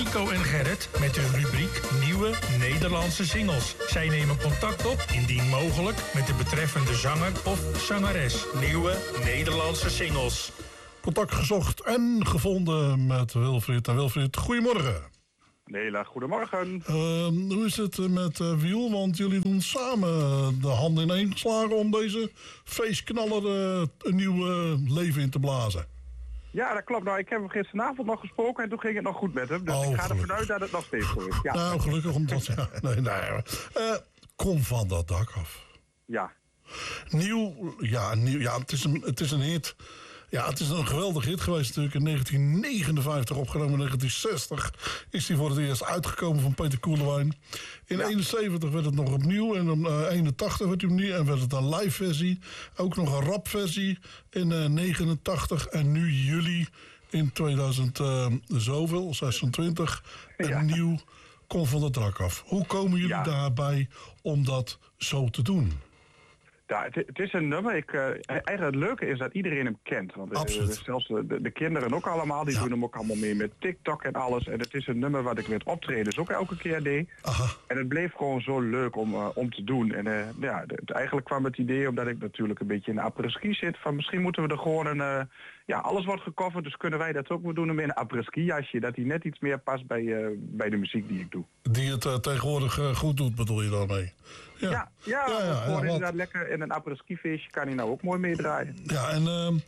Nico en Gerrit met hun rubriek Nieuwe Nederlandse Singles. Zij nemen contact op, indien mogelijk, met de betreffende zanger of zangeres. Nieuwe Nederlandse Singles. Contact gezocht en gevonden met Wilfried. En Wilfried, goedemorgen. Een hele goedemorgen. Hoe is het met Wiel? Want jullie doen samen de handen ineen geslagen om deze feestknaller een nieuw leven in te blazen. Ja, dat klopt. Nou, ik heb hem gisteravond nog gesproken en toen ging het nog goed met hem. Dus ik ga ervan uit dat het nog steeds goed is. Ja. Nou, gelukkig omdat... Ja, nee. Kom van dat dak af. Ja. Nieuw. Ja, het is een hit. Ja, het is een geweldig hit geweest natuurlijk. In 1959 opgenomen, in 1960 is hij voor het eerst uitgekomen van Peter Koelewijn. In 71 werd het nog opnieuw en in 81 werd hij opnieuw en werd het een live versie. Ook nog een rap versie in 89 en nu juli in 2000 zoveel, 26, een nieuw Kom van de Dak af. Hoe komen jullie daarbij om dat zo te doen? Ja, het is een nummer. Eigenlijk het leuke is dat iedereen hem kent. Want zelfs de kinderen ook allemaal, die doen hem ook allemaal mee met TikTok en alles. En het is een nummer wat ik met optredens ook elke keer deed. Aha. En het bleef gewoon zo leuk om te doen. En eigenlijk kwam het idee omdat ik natuurlijk een beetje in de après-ski zit. Van misschien moeten we er gewoon alles wordt gecoverd, dus kunnen wij dat ook wel doen met een après-ski jasje. Dat hij net iets meer past bij de muziek die ik doe. Die het tegenwoordig goed doet, bedoel je daarmee? Ja, inderdaad lekker in een après-ski feestje kan hij nou ook mooi meedraaien. Ja, en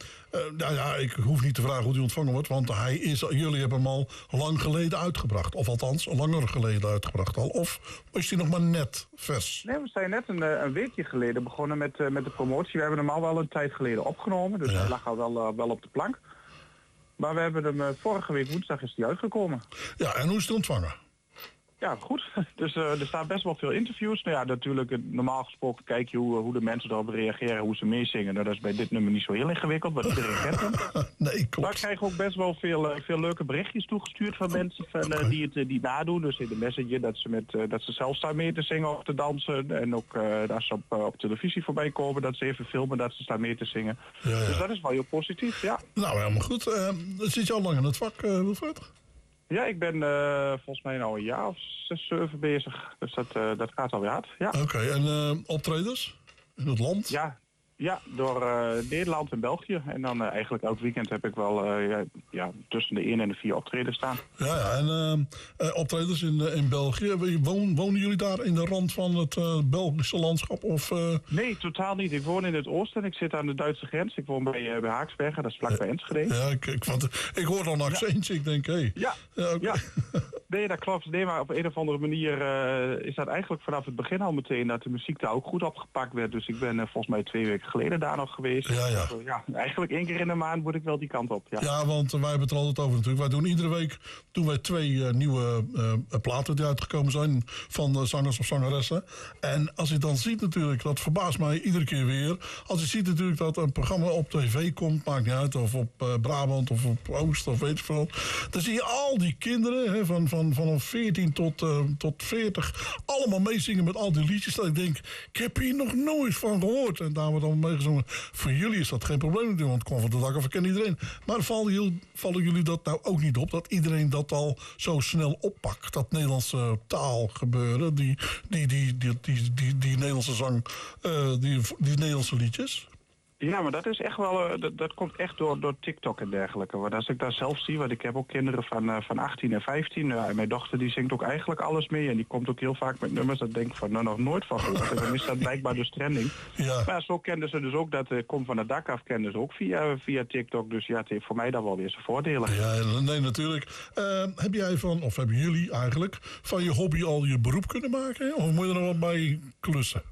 ik hoef niet te vragen hoe die ontvangen wordt, want jullie hebben hem al lang geleden uitgebracht. Of althans, langer geleden uitgebracht al. Of is hij nog maar net vers? Nee, we zijn net een weekje geleden begonnen met de promotie. We hebben hem al wel een tijd geleden opgenomen, dus hij lag al wel op de plank. Maar we hebben hem vorige week woensdag is hij uitgekomen. Ja, en hoe is hij ontvangen? Ja, goed. Dus er staan best wel veel interviews. Nou ja, natuurlijk, normaal gesproken kijk je hoe de mensen erop reageren, hoe ze meezingen. Nou, dat is bij dit nummer niet zo heel ingewikkeld, want iedereen kent hem. Nee, klopt. Maar ik krijg ook best wel veel leuke berichtjes toegestuurd van mensen die het nadoen. Dus in de messenger dat ze zelf staan mee te zingen of te dansen. En ook als ze op televisie voorbij komen, dat ze even filmen dat ze staan mee te zingen. Ja. Dus dat is wel heel positief, ja. Nou, helemaal goed. Zit je al lang in het vak, Wilfried? Ja, ik ben volgens mij nou een jaar of 6, 7 bezig. Dus dat gaat alweer hard. Ja. Oké, en optredens in het land? Ja, door Nederland en België. En dan eigenlijk elk weekend heb ik wel tussen de 1 en de 4 optredens staan. Ja, en optredens in België. Wonen jullie daar in de rand van het Belgische landschap? Of, Nee, totaal niet. Ik woon in het oosten. Ik zit aan de Duitse grens. Ik woon bij Haaksbergen, dat is vlakbij Enschede. Ja, ik hoor dan een accentje. Ik denk, hé. Ja. Nee, dat klopt. Nee, maar op een of andere manier is dat eigenlijk vanaf het begin al meteen dat de muziek daar ook goed opgepakt werd. Dus ik ben volgens mij 2 weken geleden daar nog geweest. Ja, eigenlijk 1 keer in de maand moet ik wel die kant op. Ja, want wij hebben het er altijd over natuurlijk. Wij doen iedere week 2 nieuwe platen die uitgekomen zijn van zangers of zangeressen. En als je dan ziet natuurlijk, dat verbaast mij iedere keer weer. Als je ziet natuurlijk dat een programma op tv komt, maakt niet uit, of op Brabant of op Oost of weet ik veel. Dan zie je al die kinderen vanaf 14 tot 40 allemaal meezingen met al die liedjes. Dat ik denk, ik heb hier nog nooit van gehoord. En daar wordt allemaal meegezongen. Voor jullie is dat geen probleem natuurlijk, want Kom van de Dak af kent iedereen. Maar vallen jullie dat nou ook niet op? Dat iedereen dat al zo snel oppakt? Dat Nederlandse taal gebeuren, die Nederlandse zang, die Nederlandse liedjes? Ja, maar dat is echt wel, dat komt echt door TikTok en dergelijke. Want als ik daar zelf zie, want ik heb ook kinderen van 18 en 15. En mijn dochter die zingt ook eigenlijk alles mee. En die komt ook heel vaak met nummers dat ik denk van, nog nooit van gehoord. En dan is dat blijkbaar dus trending. Ja. Maar zo kenden ze dus ook dat Kom van het Dak af kenden ze ook via TikTok. Dus ja, het heeft voor mij dan wel weer zijn voordelen. Ja, nee, natuurlijk. Heb jij of hebben jullie eigenlijk van je hobby al je beroep kunnen maken? Of moet je er nog wat bij klussen?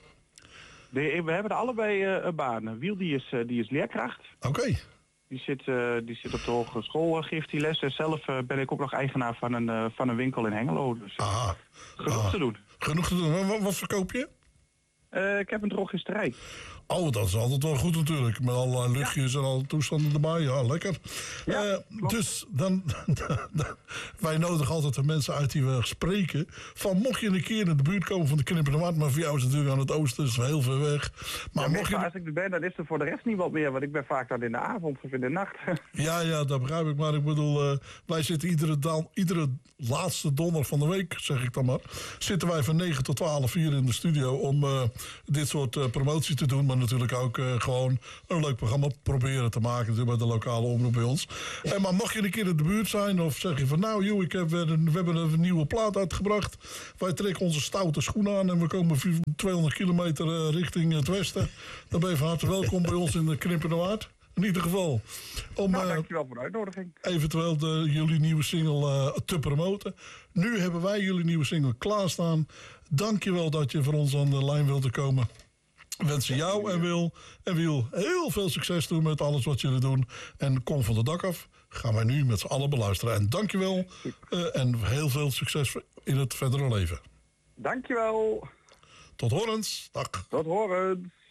We hebben er allebei een baan. Wiel die is leerkracht. Oké. Die zit op de hogeschool, geeft die les. En zelf ben ik ook nog eigenaar van een winkel in Hengelo. Dus genoeg te doen. Genoeg te doen. Wat verkoop je? Ik heb een drogisterij. Oh, dat is altijd wel goed natuurlijk. Met allerlei luchtjes en alle toestanden erbij. Ja, lekker. Ja, dus dan wij nodigen altijd de mensen uit die we spreken. Van mocht je een keer in de buurt komen van de Knippende Waard, maar voor jou is het natuurlijk aan het oosten, dus heel ver weg. Maar mocht je... als ik er ben, dan is er voor de rest niet wat meer, want ik ben vaak dan in de avond of in de nacht. Ja, dat begrijp ik. Maar ik bedoel, wij zitten iedere laatste donderdag van de week, zeg ik dan maar, zitten wij van 9 tot 12 hier in de studio om dit soort promotie te doen. Maar natuurlijk ook gewoon een leuk programma proberen te maken bij de lokale omroep bij ons. Maar mocht je een keer in de buurt zijn of zeg je van nou joh, we hebben een nieuwe plaat uitgebracht. Wij trekken onze stoute schoenen aan en we komen 200 kilometer richting het westen. Dan ben je van harte welkom bij ons in de Knippende Waard. In ieder geval. Om dankjewel voor de uitnodiging. Eventueel jullie nieuwe single te promoten. Nu hebben wij jullie nieuwe single klaarstaan. Dankjewel dat je voor ons aan de lijn wilde komen. We wensen jou en Wiel heel veel succes doen met alles wat jullie doen. En kom van de dak af. Gaan wij nu met z'n allen beluisteren. En dankjewel. En heel veel succes in het verdere leven. Dankjewel. Tot horens. Dag. Tot horens.